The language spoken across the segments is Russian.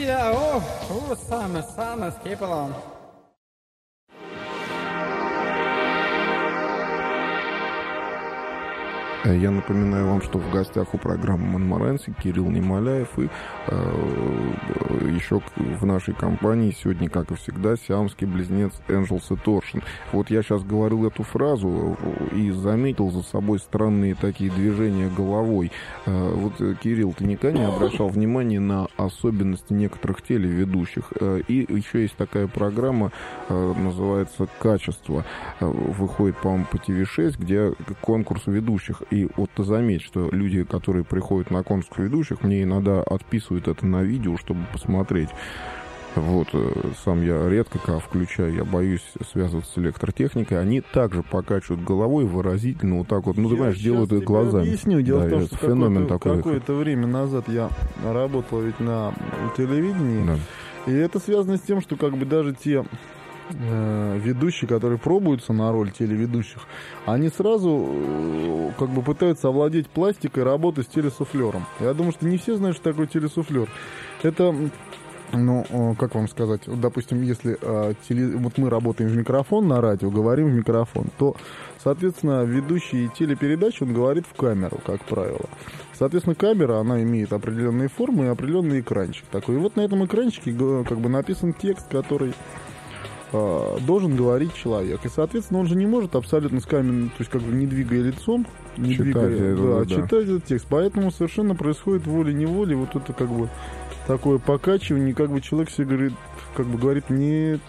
Yeah, Samus, keep along. Я напоминаю вам, что в гостях у программы «Монморанси» Кирилл Немоляев и еще в нашей компании сегодня, как и всегда, сиамский близнец Энджел Сеторшин. Вот я сейчас говорил эту фразу и заметил за собой странные такие движения головой. Вот, Кирилл, ты никогда не обращал внимания на особенности некоторых телеведущих? И еще есть такая программа, называется «Качество». Выходит, по-моему, по ТВ-6, где конкурс ведущих. И вот ты заметь, что люди, которые приходят на конкурс ведущих, мне иногда отписывают это на видео, чтобы посмотреть. Вот, сам я редко когда включаю, я боюсь связываться с электротехникой. Они также покачивают головой выразительно, вот так вот, ну, ты понимаешь, делают это глазами. Объясню. Дело в том, что феномен какое-то время назад я работал ведь на телевидении, да. И это связано с тем, что как бы даже те ведущие, которые пробуются на роль телеведущих, они сразу как бы пытаются овладеть пластикой работы с телесуфлером. Я думаю, что не все знают, что такое телесуфлер. Это, ну, как вам сказать, вот, допустим, если вот мы работаем в микрофон на радио, говорим в микрофон, то, соответственно, ведущий телепередач, он говорит в камеру, как правило. Соответственно, камера, она имеет определенные формы и определенный экранчик такой. И вот на этом экранчике как бы написан текст, который должен говорить человек. И, соответственно, он же не может абсолютно с камерой, то есть как бы не двигая лицом, читать этот текст. Поэтому совершенно происходит волей-неволей вот это как бы такое покачивание, как бы человек себе говорит, как бы говорит нет.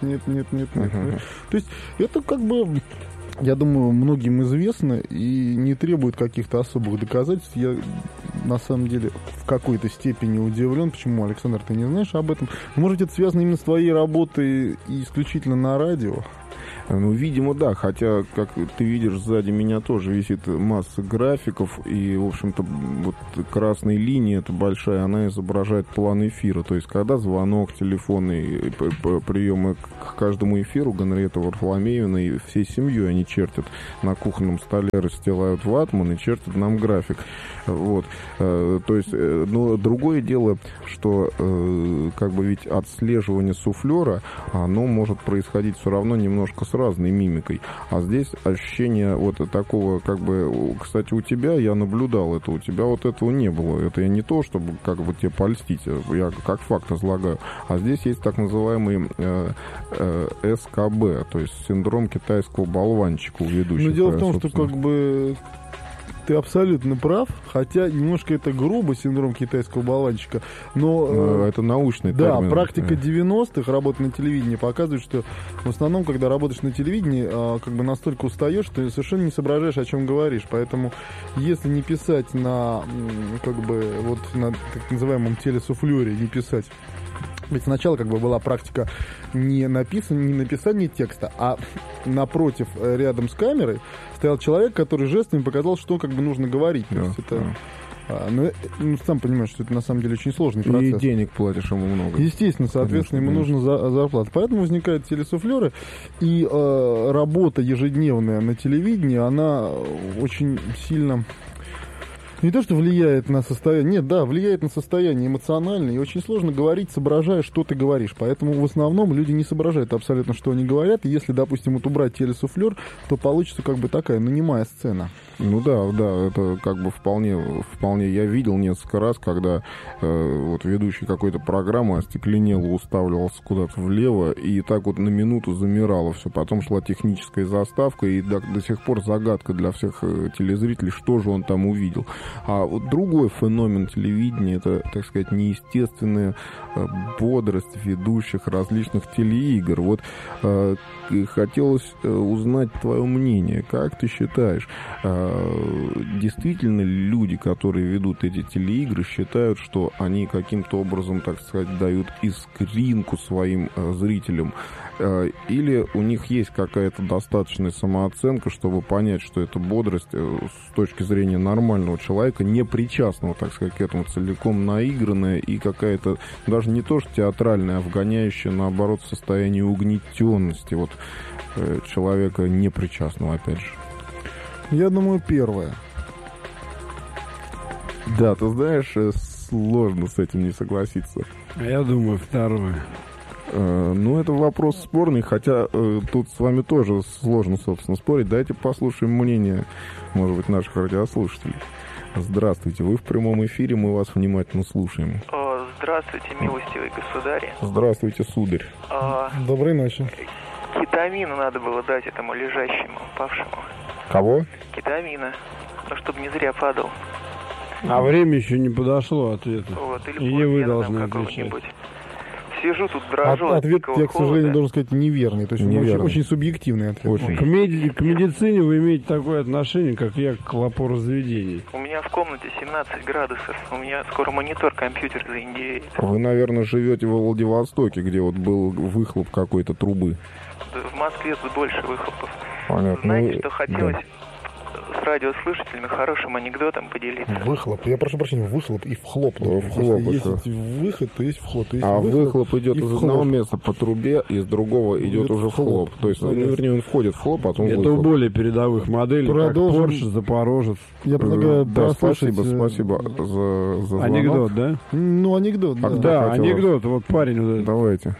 То есть это как бы, я думаю, многим известно и не требует каких-то особых доказательств. Я на самом деле в какой-то степени удивлен. Почему, Александр, ты не знаешь об этом? Может, это связано именно с твоей работой и исключительно на радио? Ну, видимо, да, хотя, как ты видишь, сзади меня тоже висит масса графиков, и, в общем-то, вот красная линия, эта большая, она изображает план эфира, то есть, когда звонок телефонный, приемы к каждому эфиру Генриетта Варфоломеевна и всей семьей они чертят на кухонном столе, расстилают ватман и чертят нам график. Вот, то есть, но другое дело, что как бы ведь отслеживание суфлера, оно может происходить все равно немножко с разной мимикой. А здесь ощущение вот такого, как бы, кстати, у тебя я наблюдал это, у тебя вот этого не было. Это я не то, чтобы как бы тебе польстить, я как факт излагаю. А здесь есть так называемый СКБ, то есть синдром китайского болванчика у ведущих. Но дело в том, что как бы ты абсолютно прав, хотя немножко это грубо, синдром китайского болванчика, но это научный термин. Да, практика 90-х работы на телевидении показывает, что в основном, когда работаешь на телевидении, как бы настолько устаешь, что ты совершенно не соображаешь, о чем говоришь. Поэтому, если не писать на, как бы, вот на так называемом телесуфлере, не писать. Ведь сначала как бы была практика не написания текста, а напротив, рядом с камерой, стоял человек, который жестами показал, что как бы нужно говорить. То есть это, ну, сам понимаешь, что это на самом деле очень сложный процесс. И денег платишь ему много. Естественно, соответственно, ему нужно зарплата. Поэтому возникают телесуфлеры, и работа ежедневная на телевидении, она очень сильно... Не то, что влияет на состояние, нет, да, влияет на состояние эмоциональное, и очень сложно говорить, соображая, что ты говоришь. Поэтому в основном люди не соображают абсолютно, что они говорят. И если, допустим, вот убрать телесуфлер, то получится как бы такая нанимая сцена. Ну да, это как бы вполне я видел несколько раз, когда вот ведущий какой-то программы остекленело, уставливался куда-то влево, и так вот на минуту замирало все. Потом шла техническая заставка, и до сих пор загадка для всех телезрителей, что же он там увидел. А вот другой феномен телевидения, это, так сказать, неестественная бодрость ведущих различных телеигр. Вот хотелось узнать твое мнение. Как ты считаешь, действительно люди, которые ведут эти телеигры, считают, что они каким-то образом, так сказать, дают искринку своим зрителям? Или у них есть какая-то достаточная самооценка, чтобы понять, что эта бодрость с точки зрения нормального человека, не причастного, так сказать, к этому, целиком наигранная и какая-то даже не то что театральная, а вгоняющая, наоборот, в состояние угнетенности вот человека непричастного, опять же? Я думаю, первое. Да, ты знаешь, сложно с этим не согласиться. Я думаю, второе. Ну, это вопрос спорный, хотя тут с вами тоже сложно, собственно, спорить. Давайте послушаем мнение, может быть, наших радиослушателей. Здравствуйте, вы в прямом эфире, мы вас внимательно слушаем. Здравствуйте, милостивый государь. Здравствуйте, сударь. Доброй ночи. Кетамина надо было дать этому лежащему, павшему. Кого? Кетамина. Ну, чтобы не зря падал. А время еще не подошло ответа. Вот, или И не вы бургера должны там отвечать. какого-нибудь. Сижу тут, дрожу от Ответ, дикого я, к сожалению, холода. должен сказать, неверный. То есть Неверный. очень субъективный ответ. Очень. К медицине вы имеете такое отношение, как я к лапорозведению. У меня в комнате 17 градусов. У меня скоро монитор, компьютер заиндеет. Вы, наверное, живете во Владивостоке, где вот был выхлоп какой-то трубы. В Москве тут больше выхлопов. Понятно. Знаете, Ну, что хотелось да. с радиослушателями хорошим анекдотом поделиться? Выхлоп. Я прошу прощения, выхлоп и вхлоп. Вхлоп, Если это. есть выход, то есть вхлоп. То есть А выхлоп идет и из вхлоп. одного места по трубе, из другого идет уже в хлоп. То есть, ну, вернее, он входит в хлоп, а потом Это у выхлоп. более передовых моделей, Продолжим. как Porsche, Запорожец. Я предлагаю Да, прослушать... спасибо за звонок. Анекдот, да? Ну, анекдот, да. Да, хотел- анекдот. Вот парень вот этот. Давайте.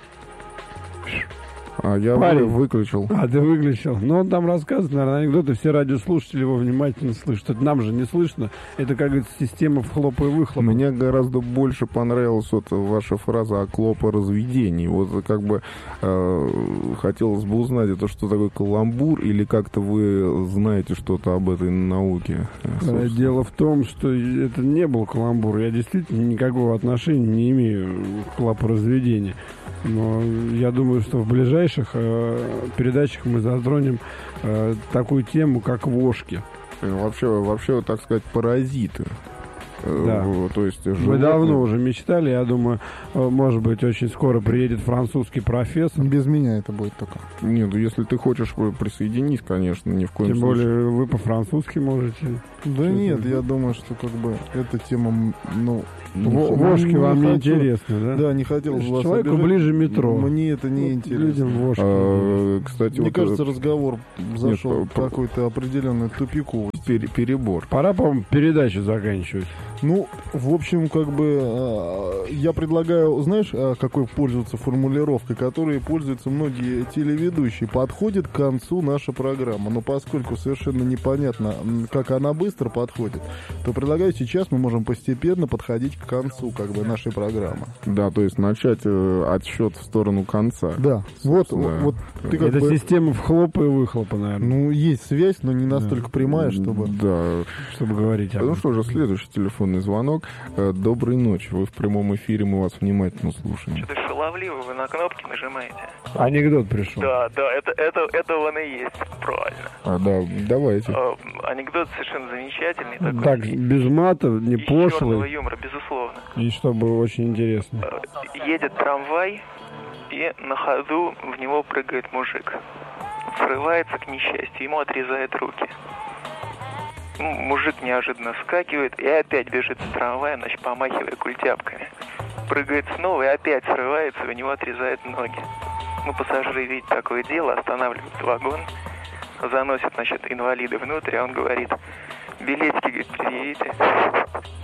А я Парень. выключил. А, ты выключил. Но он там рассказывает, наверное, анекдоты, все радиослушатели его внимательно слышат. Это нам же не слышно. Это, как говорится, система вхлопа и выхлопа. Мне гораздо больше понравилась вот ваша фраза о клопоразведении. Вот как бы хотелось бы узнать, это что такое каламбур, или как-то вы знаете что-то об этой науке? собственно? Дело в том, что это не был каламбур. Я действительно никакого отношения не имею к лапоразведению. Но я думаю, что в ближайших передачах мы затронем такую тему, как вошки. Вообще, так сказать, паразиты. Да. То есть Мы животные. давно уже мечтали, я думаю, может быть, очень скоро приедет французский профессор. Без меня это будет только. Нет, ну если ты хочешь присоединись, конечно, ни в коем Тем случае. более вы по-французски можете. Да нет, я думаю, что как бы эта тема, ну... Вошки вам не интересны, да? Да, не хотел бы вас Человеку обижать. ближе метро. Мне это не Людям интересно. вошки. Кстати, Мне вот кажется, разговор зашел Нет, в какой-то определенный тупиковый. перебор. Пора, по-моему, передачу заканчивать. Ну, в общем, как бы я предлагаю, знаешь, какой пользоваться формулировкой, которой пользуются многие телеведущие. Подходит к концу наша программа, но поскольку совершенно непонятно, как она быстро подходит, то предлагаю сейчас мы можем постепенно подходить к концу как бы нашей программы. Да, то есть начать отсчет в сторону конца. Да, вот, Да. вот ты как Это бы... система вхлопа и выхлопа, наверное, Ну, есть связь, но не настолько прямая, чтобы... Да. чтобы говорить об Ну этом. что же, следующий телефонный звонок. Доброй ночи. Вы в прямом эфире, мы вас внимательно слушаем. Что-то шаловливо вы на кнопки нажимаете. Анекдот пришел. Да, это он и есть, правильно. Да, давайте. Анекдот совершенно замечательный такой. Так, без мата, не И черного пошлый. юмора, безусловно. И чтобы очень интересно. Едет трамвай, и на ходу в него прыгает мужик. Срывается к несчастью, ему отрезает руки. Мужик неожиданно вскакивает и опять бежит с трамваем, значит, помахивая культяпками. Прыгает снова и опять срывается, у него отрезает ноги. Пассажиры видят такое дело, останавливают вагон, заносят, значит, инвалида внутрь, а он говорит: билетики, говорит, предъявите.